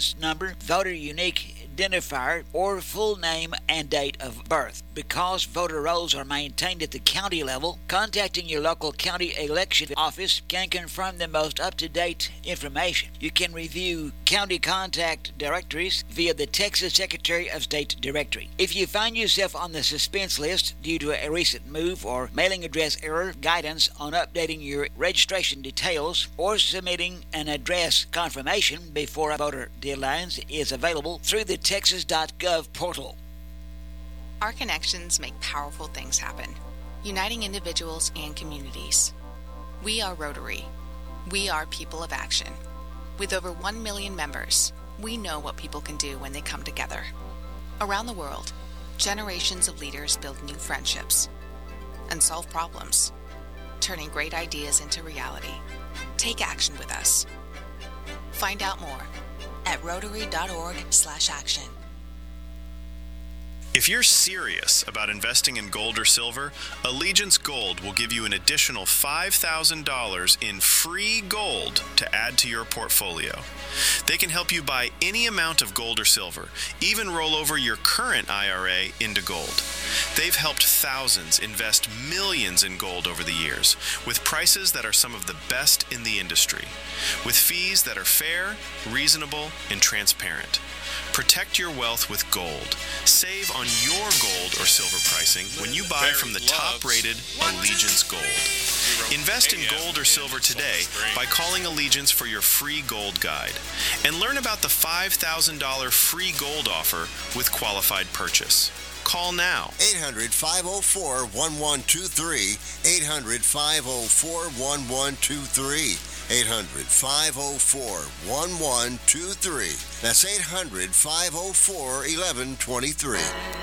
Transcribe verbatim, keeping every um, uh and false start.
license number, voter unique identifier, or full name and date of birth. Because voter rolls are maintained at the county level, contacting your local county election office can confirm the most up-to-date information. You can review county contact directories via the Texas Secretary of State directory. If you find yourself on the suspense list due to a recent move or mailing address error, guidance on updating your registration details or submitting an address confirmation before voter deadlines is available through the texas dot gov portal. Our connections make powerful things happen, uniting individuals and communities. We are Rotary. We are people of action. With over one million members, we know what people can do when they come together. Around the world, generations of leaders build new friendships and solve problems, turning great ideas into reality. Take action with us. Find out more at rotary dot org slash action. If you're serious about investing in gold or silver, Allegiance Gold will give you an additional five thousand dollars in free gold to add to your portfolio. They can help you buy any amount of gold or silver, even roll over your current I R A into gold. They've helped thousands invest millions in gold over the years, with prices that are some of the best in the industry, with fees that are fair, reasonable, and transparent. Protect your wealth with gold. Save on your gold or silver pricing when you buy from the top-rated Allegiance Gold. Invest in gold or silver today by calling Allegiance for your free gold guide. And learn about the five thousand dollars free gold offer with qualified purchase. Call now. eight hundred, five oh four, one one two three. eight hundred, five oh four, one one two three. eight hundred, five oh four, one one two three. That's eight hundred, five oh four, one one two three.